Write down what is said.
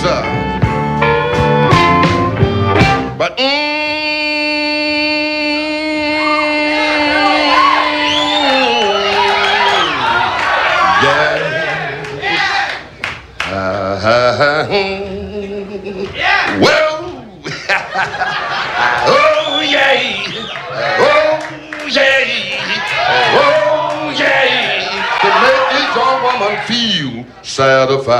sir. But well, oh yeah, oh yeah, oh yeah, to make this young woman feel satisfied.